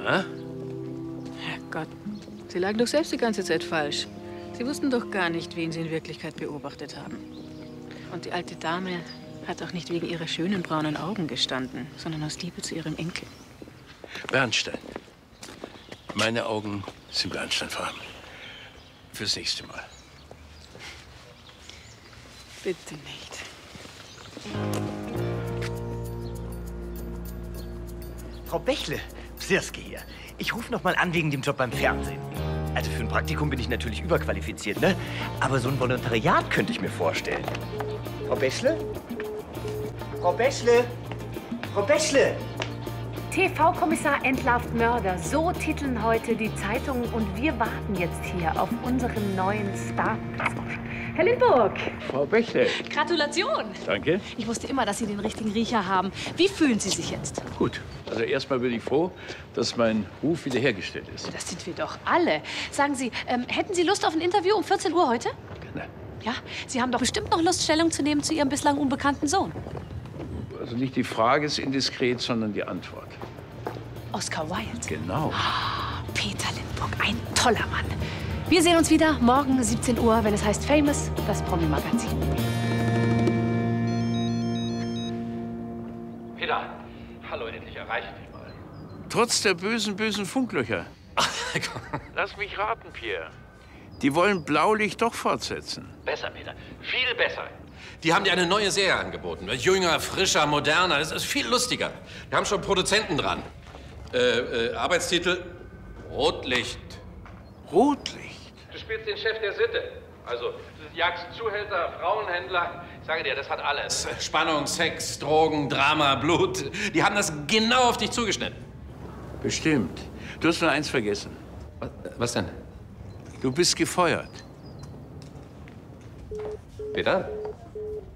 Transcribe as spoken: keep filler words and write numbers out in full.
Ha? Herrgott, Sie lagen doch selbst die ganze Zeit falsch. Sie wussten doch gar nicht, wen Sie in Wirklichkeit beobachtet haben. Und die alte Dame hat auch nicht wegen ihrer schönen braunen Augen gestanden, sondern aus Liebe zu ihrem Enkel. Bernstein. Meine Augen sind bernsteinfarben. Fürs nächste Mal. Bitte nicht. Frau Bächle, Psirske hier. Ich rufe noch mal an wegen dem Job beim Fernsehen. Also für ein Praktikum bin ich natürlich überqualifiziert, ne? Aber so ein Volontariat könnte ich mir vorstellen. Frau Bächle? Frau Bächle? Frau Bächle! T V-Kommissar entlarvt Mörder. So titeln heute die Zeitungen und wir warten jetzt hier auf unseren neuen Starbesuch. Herr Lindburg! Frau Bächle. Gratulation! Danke. Ich wusste immer, dass Sie den richtigen Riecher haben. Wie fühlen Sie sich jetzt? Gut. Also erstmal bin ich froh, dass mein Ruf wiederhergestellt ist. Das sind wir doch alle. Sagen Sie, ähm, hätten Sie Lust auf ein Interview um vierzehn Uhr heute? Gerne. Ja, Sie haben doch bestimmt noch Lust, Stellung zu nehmen zu Ihrem bislang unbekannten Sohn. Also nicht die Frage ist indiskret, sondern die Antwort. Oscar Wilde. Genau. Peter Lindburg, ein toller Mann. Wir sehen uns wieder morgen siebzehn Uhr, wenn es heißt Famous, das Promi-Magazin. Peter, hallo, endlich erreiche ich dich mal. Trotz der bösen, bösen Funklöcher. Lass mich raten, Pierre. Die wollen Blaulicht doch fortsetzen. Besser, Peter, viel besser. Die haben dir eine neue Serie angeboten. Jünger, frischer, moderner. Das ist viel lustiger. Wir haben schon Produzenten dran. Äh, äh, Arbeitstitel Rotlicht. Rotlicht? Du spielst den Chef der Sitte. Also, du jagst Zuhälter, Frauenhändler. Ich sage dir, das hat alles. Spannung, Sex, Drogen, Drama, Blut. Die haben das genau auf dich zugeschnitten. Bestimmt. Du hast nur eins vergessen. Was, was denn? Du bist gefeuert. Peter?